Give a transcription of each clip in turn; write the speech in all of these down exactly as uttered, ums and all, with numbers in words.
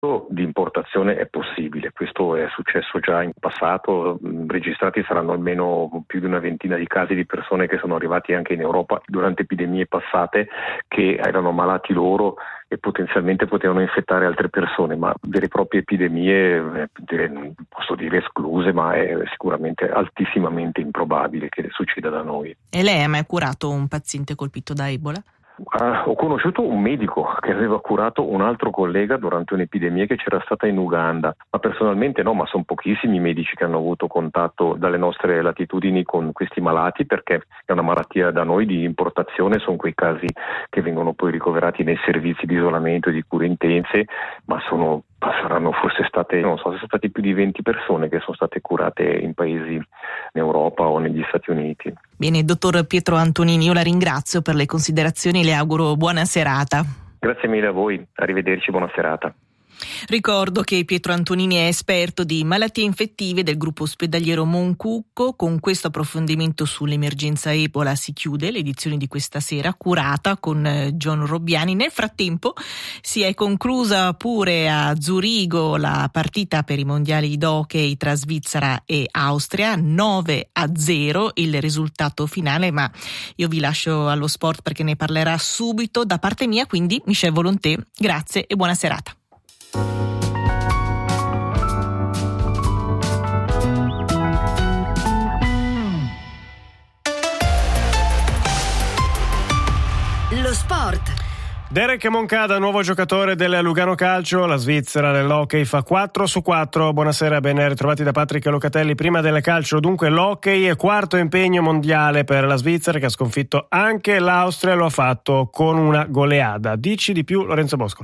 di importazione è possibile, questo è successo già in passato, registrati saranno almeno più di una ventina di casi di persone che sono arrivati anche in Europa durante epidemie passate che erano malati loro e potenzialmente potevano infettare altre persone, ma vere e proprie epidemie eh, posso dire escluse, ma è sicuramente altissimamente improbabile che succeda da noi. E lei ha mai curato un paziente colpito da Ebola? Ah, ho conosciuto un medico che aveva curato un altro collega durante un'epidemia che c'era stata in Uganda, ma personalmente no, ma sono pochissimi i medici che hanno avuto contatto dalle nostre latitudini con questi malati, perché è una malattia da noi di importazione, sono quei casi che vengono poi ricoverati nei servizi di isolamento e di cure intense, ma sono saranno forse state, non so, sono state più di venti persone che sono state curate in paesi in Europa o negli Stati Uniti. Bene, dottor Pietro Antonini, io la ringrazio per le considerazioni e le auguro buona serata. Grazie mille a voi, arrivederci, buona serata. Ricordo che Pietro Antonini è esperto di malattie infettive del gruppo ospedaliero Moncucco. Con questo approfondimento sull'emergenza Ebola si chiude l'edizione di questa sera, curata con John Robbiani. Nel frattempo si è conclusa pure a Zurigo la partita per i mondiali d'hockey tra Svizzera e Austria, nove a zero il risultato finale, ma io vi lascio allo sport perché ne parlerà subito da parte mia, quindi Michel Volonté, grazie e buona serata. Lo sport. Derek Moncada, nuovo giocatore del Lugano Calcio, la Svizzera nell'hockey fa quattro su quattro. Buonasera, ben ritrovati da Patrick Locatelli. Prima del calcio, dunque l'hockey è quarto impegno mondiale per la Svizzera che ha sconfitto anche l'Austria, lo ha fatto con una goleada. Dici di più, Lorenzo Boscolo.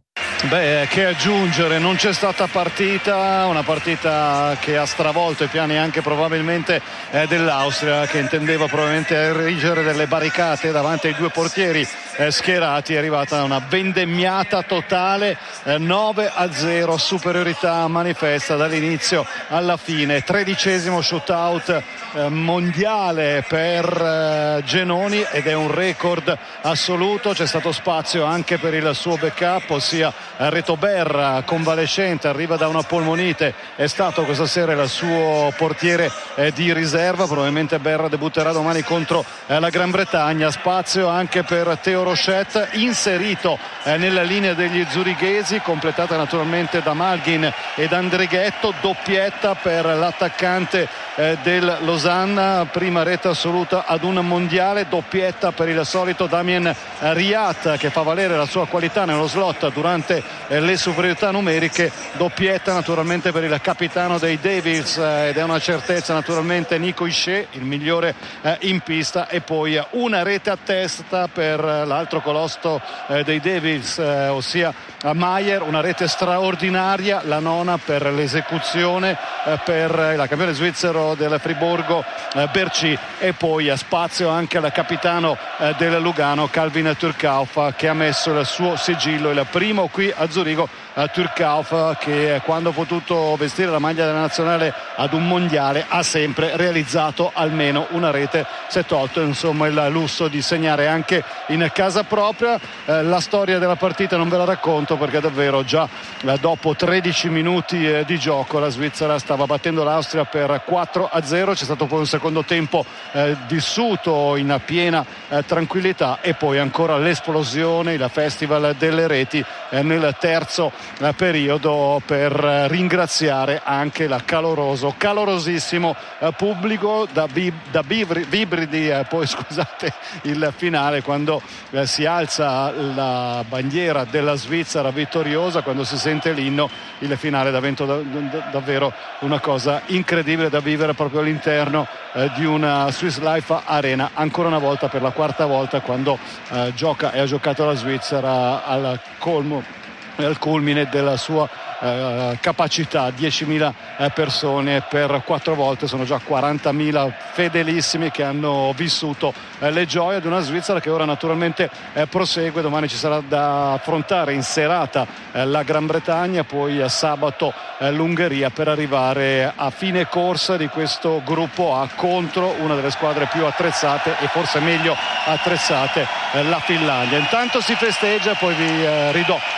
Beh, che aggiungere, non c'è stata partita, una partita che ha stravolto i piani anche probabilmente eh, dell'Austria, che intendeva probabilmente erigere delle barricate davanti ai due portieri eh, schierati. È arrivata una vendemmiata totale, eh, nove a zero, superiorità manifesta dall'inizio alla fine. Tredicesimo shootout eh, mondiale per eh, Genoni ed è un record assoluto. C'è stato spazio anche per il suo backup, ossia Reto Berra, convalescente, arriva da una polmonite, è stato questa sera il suo portiere eh, di riserva. Probabilmente Berra debutterà domani contro eh, la Gran Bretagna. Spazio anche per Theo Rochette, inserito eh, nella linea degli zurighesi, completata naturalmente da Malgin ed Andrighetto. Doppietta per l'attaccante eh, del Losanna, prima rete assoluta ad un mondiale. Doppietta per il solito Damien Riat, che fa valere la sua qualità nello slot durante le superiorità numeriche. Doppietta naturalmente per il capitano dei Devils eh, ed è una certezza naturalmente Nico Hischier, il migliore eh, in pista. E poi eh, una rete a testa per eh, l'altro colosso eh, dei Devils, eh, ossia Maier, una rete straordinaria, la nona per l'esecuzione eh, per eh, la campione svizzero del Friburgo eh, Berci. E poi a spazio anche al capitano eh, del Lugano Calvin Turkauf, che ha messo il suo sigillo, il primo qui a Zurigo. uh, Turkauf, che quando ha potuto vestire la maglia della nazionale ad un mondiale ha sempre realizzato almeno una rete. Si è tolto insomma il lusso di segnare anche in casa propria. Uh, la storia della partita non ve la racconto perché davvero già uh, dopo tredici minuti uh, di gioco la Svizzera stava battendo l'Austria per quattro a zero. C'è stato poi un secondo tempo uh, vissuto in piena uh, tranquillità e poi ancora l'esplosione, il festival delle reti uh, nel terzo uh, periodo, per uh, ringraziare anche la caloroso, calorosissimo uh, pubblico da, bib, da bibri, vibridi uh, poi scusate il finale, quando uh, si alza la bandiera della Svizzera vittoriosa, quando si sente l'inno. Il finale davvero, davvero una cosa incredibile da vivere proprio all'interno eh, di una Swiss Life Arena, ancora una volta, per la quarta volta, quando eh, gioca e ha giocato la Svizzera al colmo, al culmine della sua eh, capacità. diecimila eh, persone per quattro volte, sono già quarantamila fedelissimi che hanno vissuto eh, le gioie di una Svizzera che ora naturalmente eh, prosegue. Domani ci sarà da affrontare in serata eh, la Gran Bretagna, poi a sabato eh, l'Ungheria, per arrivare a fine corsa di questo gruppo A contro una delle squadre più attrezzate e forse meglio attrezzate, eh, la Finlandia. Intanto si festeggia, poi vi eh, ridò eh, la linea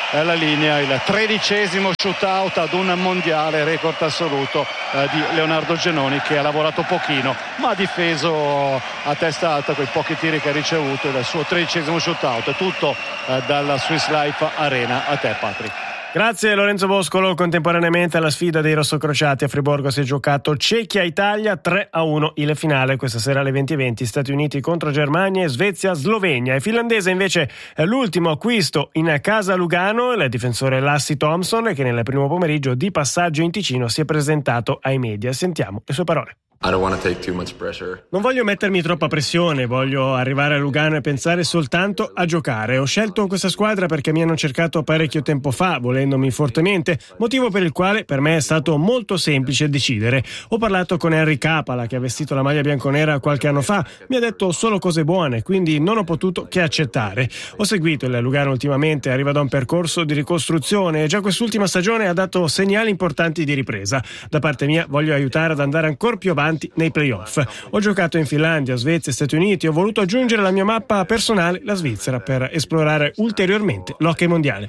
sottolinea il tredicesimo shootout ad un mondiale, record assoluto eh, di Leonardo Giannoni, che ha lavorato pochino ma ha difeso a testa alta quei pochi tiri che ha ricevuto. Il suo tredicesimo shootout, tutto eh, dalla Swiss Life Arena. A te, Patrick. Grazie Lorenzo Boscolo. Contemporaneamente alla sfida dei rossocrociati a Friburgo si è giocato Cechia-Italia tre a uno il finale. Questa sera alle venti e venti Stati Uniti contro Germania e Svezia-Slovenia. E finlandese invece è l'ultimo acquisto in casa Lugano, il difensore Lassi Thompson, che nel primo pomeriggio di passaggio in Ticino si è presentato ai media. Sentiamo le sue parole. Non voglio mettermi troppa pressione, voglio arrivare a Lugano e pensare soltanto a giocare. Ho scelto questa squadra perché mi hanno cercato parecchio tempo fa, volendomi fortemente, motivo per il quale per me è stato molto semplice decidere. Ho parlato con Henry Capala, che ha vestito la maglia bianconera qualche anno fa, mi ha detto solo cose buone, quindi non ho potuto che accettare. Ho seguito il Lugano ultimamente, arriva da un percorso di ricostruzione e già quest'ultima stagione ha dato segnali importanti di ripresa. Da parte mia voglio aiutare ad andare ancora più avanti nei playoff. Ho giocato in Finlandia, Svezia e Stati Uniti, ho voluto aggiungere alla mia mappa personale la Svizzera per esplorare ulteriormente l'hockey mondiale.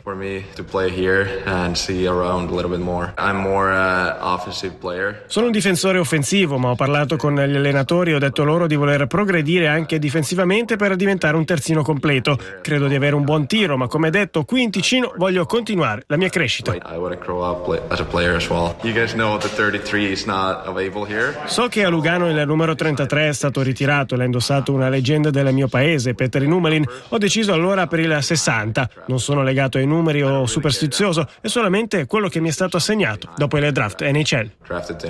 Sono un difensore offensivo, ma ho parlato con gli allenatori e ho detto loro di voler progredire anche difensivamente per diventare un terzino completo. Credo di avere un buon tiro, ma come detto qui in Ticino voglio continuare la mia crescita. So che a Lugano il numero trentatré è stato ritirato, l'ha indossato una leggenda del mio paese, Petteri Numelin. Ho deciso allora per il sessanta. Non sono legato ai numeri o superstizioso, è solamente quello che mi è stato assegnato dopo il draft N H L.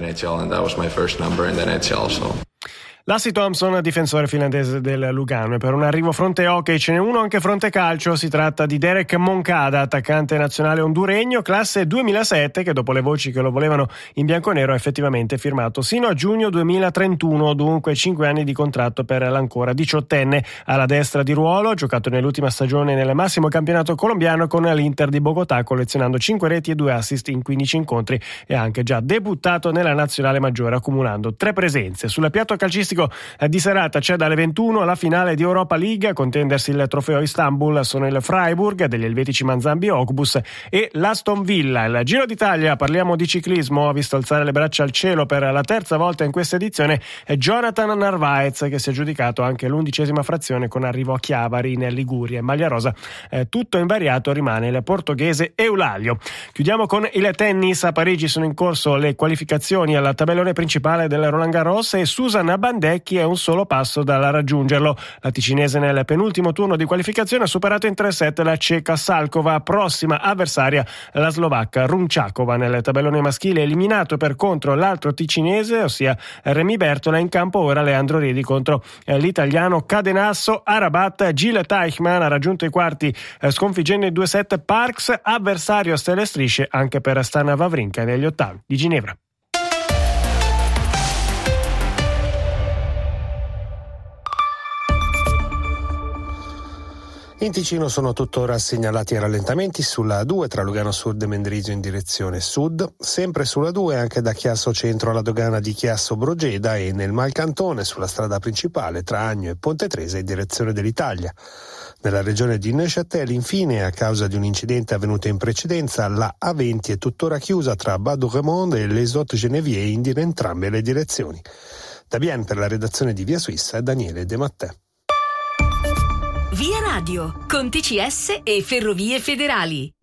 Lassi Thompson, difensore finlandese del Lugano. E per un arrivo fronte hockey ce n'è uno anche fronte calcio. Si tratta di Derek Moncada, attaccante nazionale honduregno, classe duemilasette, che dopo le voci che lo volevano in bianconero ha effettivamente firmato sino a giugno duemilatrentuno, dunque cinque anni di contratto per l'ancora diciottenne. Alla destra di ruolo, ha giocato nell'ultima stagione nel massimo campionato colombiano con l'Inter di Bogotà, collezionando cinque reti e due assist in quindici incontri, e ha anche già debuttato nella nazionale maggiore accumulando tre presenze. Sulla piatto calcistico di serata c'è dalle ventuno la finale di Europa League. A contendersi il trofeo Istanbul sono il Freiburg degli elvetici Manzambi Ogbus e l'Aston Villa. Il Giro d'Italia, parliamo di ciclismo, ha visto alzare le braccia al cielo per la terza volta in questa edizione è Jonathan Narvaez, che si è aggiudicato anche l'undicesima frazione con arrivo a Chiavari in Liguria. In maglia rosa eh, tutto invariato rimane il portoghese Eulalio. Chiudiamo con il tennis. A Parigi sono in corso le qualificazioni al tabellone principale del Roland Garros e Susanna Bandecchi è un solo passo dal raggiungerlo. La ticinese nel penultimo turno di qualificazione ha superato in tre set la ceca Salkova, prossima avversaria la slovacca Runčáková. Nel tabellone maschile eliminato per contro l'altro ticinese, ossia Remy Bertola. In campo ora Leandro Riedi contro l'italiano Cadenasso. A Rabat Gilles Teichmann ha raggiunto i quarti sconfiggendo in due set Parks, avversario a stelle strisce anche per Stana Wawrinka negli ottavi di Ginevra. In Ticino sono tuttora segnalati rallentamenti sulla A due tra Lugano Sud e Mendrisio in direzione sud, sempre sulla due anche da Chiasso Centro alla dogana di Chiasso Brogeda e nel Malcantone sulla strada principale tra Agno e Ponte Tresa in direzione dell'Italia. Nella regione di Neuchâtel, infine, a causa di un incidente avvenuto in precedenza, la A venti è tuttora chiusa tra Bas-du-Remond e Les Hautes-Genevièves in entrambe le direzioni. Da Bienne per la redazione di Via Suissa, Daniele De Mattè. Via Radio, con T C S e Ferrovie Federali.